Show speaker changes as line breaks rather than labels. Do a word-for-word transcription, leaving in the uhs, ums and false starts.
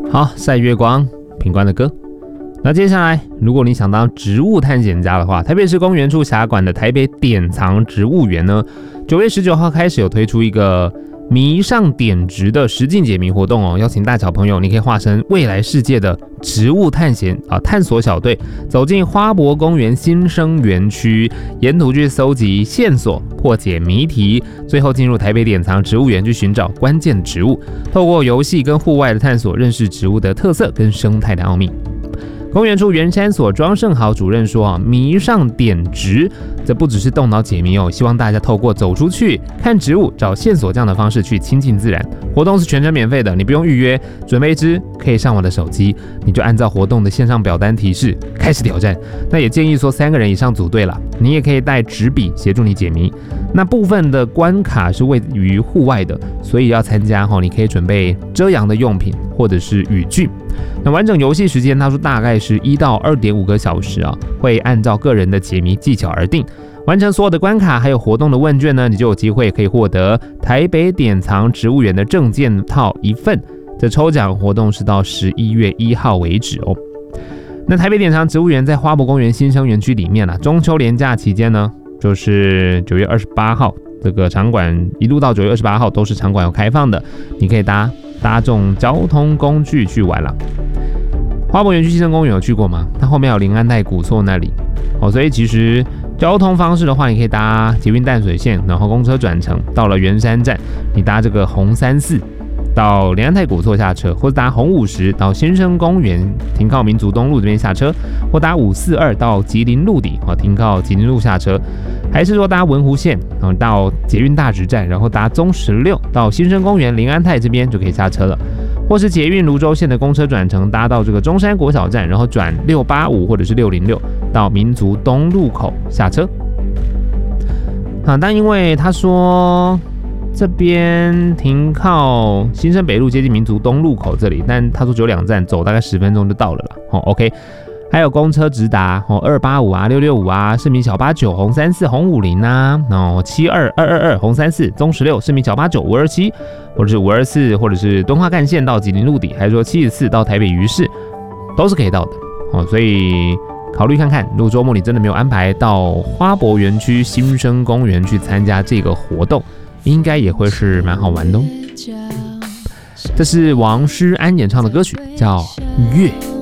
好，晒月光，品冠的歌。那接下来，如果你想当植物探险家的话，台北市公园处辖管的台北典藏植物园呢，九月十九号开始有推出一个迷上点植的实境解谜活动哦，邀请大小朋友，你可以化身未来世界的植物探险啊探索小队，走进花博公园新生园区，沿途去搜集线索，破解谜题，最后进入台北典藏植物园去寻找关键植物，透过游戏跟户外的探索，认识植物的特色跟生态的奥秘。公园处园山所庄胜豪主任说啊，迷上点植，这不只是动脑解谜哦，希望大家透过走出去看植物、找线索这样的方式去亲近自然。活动是全程免费的，你不用预约，准备一支可以上网的手机，你就按照活动的线上表单提示开始挑战。那也建议说三个人以上组队啦，你也可以带纸笔协助你解谜。那部分的关卡是位于户外的，所以要参加哈，你可以准备遮阳的用品或者是雨具。那完整游戏时间，他说大概是一到二点五个小时啊，会按照个人的解谜技巧而定。完成所有的关卡还有活动的问卷呢，你就有机会可以获得台北典藏植物园的证件套一份。这抽奖活动是到十一月一号为止哦。那台北典藏植物园在花博公园新生园区里面啊，中秋连假期间呢，就是九月二十八号，这个场馆一路到九月二十八号都是场馆有开放的，你可以搭搭众交通工具去玩了。花博园区新生公园有去过吗？它后面有林安泰古厝那里哦，所以其实交通方式的话，你可以搭捷运淡水线，然后公车转乘，到了圆山站，你搭这个红三四到林安泰古厝下车，或者搭红五十到新生公园停靠民族东路这边下车，或搭五四二到吉林路底哦停靠吉林路下车，还是说搭文湖线哦到捷运大直站，然后搭中十六到新生公园林安泰这边就可以下车了。或是捷运泸州线的公车转乘，搭到这个中山国小站，然后转六八五或者是六零六到民族东路口下车。啊，但因为他说这边停靠新生北路接近民族东路口这里，但他说只有两站，走大概十分钟就到了啦。哦 ，OK。还有公车直达哦，二八五啊，六六五啊，市民小八九，红三四，红五零啊，哦七二二二二，红三四，中十六，市民小八九，五二七，或者是五二四，或者是敦化干线到吉林路底，还是说七十四到台北鱼市，都是可以到的哦。所以考虑看看，如果周末你真的没有安排到花博园区新生公园去参加这个活动，应该也会是蛮好玩的哦。这是王诗安演唱的歌曲，叫《月》。